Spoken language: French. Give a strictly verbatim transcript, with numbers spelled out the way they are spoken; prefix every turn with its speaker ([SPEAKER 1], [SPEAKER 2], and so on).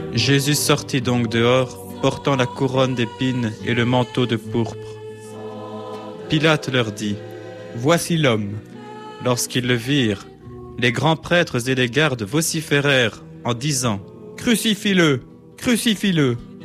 [SPEAKER 1] Jésus sortit donc dehors, portant la couronne d'épines et le manteau de pourpre. Pilate leur dit : Voici l'homme. Lorsqu'ils le virent, les grands prêtres et les gardes vociférèrent en disant : Crucifie-le, crucifie-le.